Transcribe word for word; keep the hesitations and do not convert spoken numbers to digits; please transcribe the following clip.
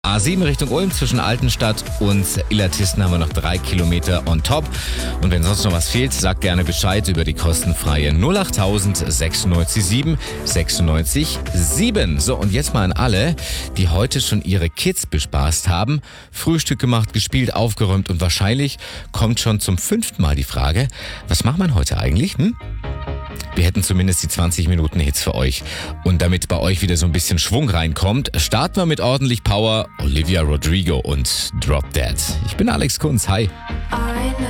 A sieben Richtung Ulm zwischen Altenstadt und Illertissen haben wir noch drei Kilometer on top. Und wenn sonst noch was fehlt, sagt gerne Bescheid über die kostenfreie null achttausend sechsundneunzig sieben sechsundneunzig sieben. So, und jetzt mal an alle, die heute schon ihre Kids bespaßt haben, Frühstück gemacht, gespielt, aufgeräumt und wahrscheinlich kommt schon zum fünften Mal die Frage, was macht man heute eigentlich? Hm? Wir hätten zumindest die zwanzig Minuten Hits für euch. Und damit bei euch wieder so ein bisschen Schwung reinkommt, starten wir mit ordentlich Power. Olivia Rodrigo und Drop Dead. Ich bin Alex Kunz. Hi.